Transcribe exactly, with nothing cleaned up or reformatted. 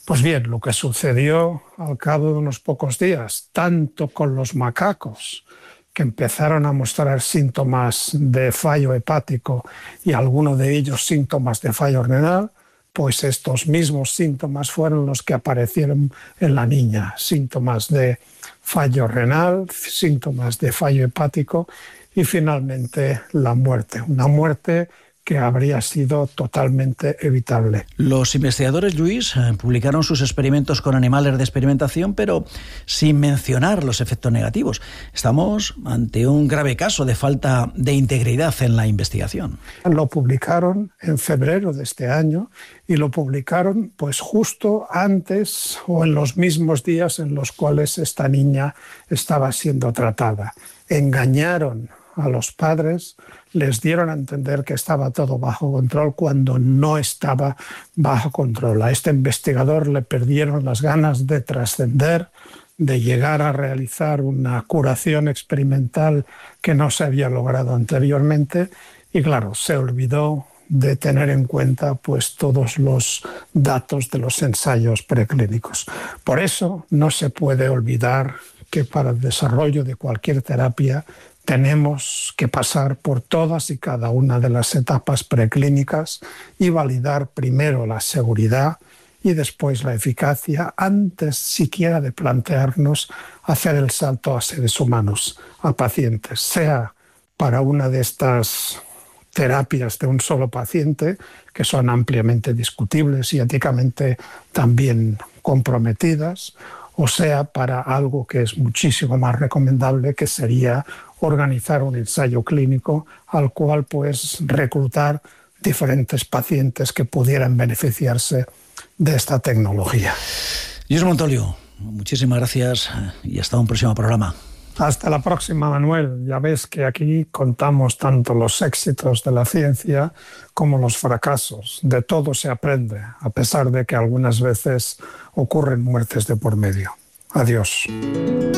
Pues bien, lo que sucedió al cabo de unos pocos días, tanto con los macacos, que empezaron a mostrar síntomas de fallo hepático y algunos de ellos síntomas de fallo renal, pues estos mismos síntomas fueron los que aparecieron en la niña, síntomas de fallo renal, síntomas de fallo hepático y finalmente la muerte, una muerte que habría sido totalmente evitable. Los investigadores, Lluís, publicaron sus experimentos con animales de experimentación, pero sin mencionar los efectos negativos. Estamos ante un grave caso de falta de integridad en la investigación. Lo publicaron en febrero de este año y lo publicaron pues justo antes o en los mismos días en los cuales esta niña estaba siendo tratada. Engañaron a los padres, les dieron a entender que estaba todo bajo control cuando no estaba bajo control. A este investigador le perdieron las ganas de trascender, de llegar a realizar una curación experimental que no se había logrado anteriormente y claro, se olvidó de tener en cuenta pues todos los datos de los ensayos preclínicos. Por eso no se puede olvidar que para el desarrollo de cualquier terapia tenemos que pasar por todas y cada una de las etapas preclínicas y validar primero la seguridad y después la eficacia antes siquiera de plantearnos hacer el salto a seres humanos, a pacientes, sea para una de estas terapias de un solo paciente, que son ampliamente discutibles y éticamente también comprometidas, o sea para algo que es muchísimo más recomendable, que sería organizar un ensayo clínico al cual pues reclutar diferentes pacientes que pudieran beneficiarse de esta tecnología. Lluís Montoliu, muchísimas gracias y hasta un próximo programa. Hasta la próxima, Manuel. Ya ves que aquí contamos tanto los éxitos de la ciencia como los fracasos. De todo se aprende, a pesar de que algunas veces ocurren muertes de por medio. Adiós.